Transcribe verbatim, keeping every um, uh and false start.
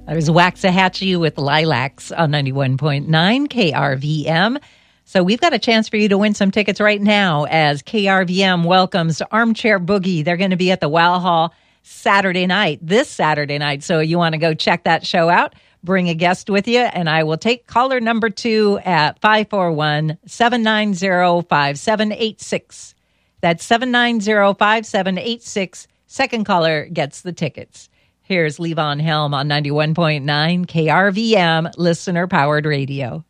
There's Waxahachie with Lilacs on ninety-one point nine K R V M. So we've got a chance for you to win some tickets right now as K R V M welcomes Armchair Boogie. They're going to be at the Wow Hall Saturday night, this Saturday night. So you want to go check that show out. Bring a guest with you, and I will take caller number two at five four one, seven nine zero, five seven eight six. That's seven nine zero, five seven eight six. Second caller gets the tickets. Here's Levon Helm on ninety-one point nine K R V M, listener-powered radio.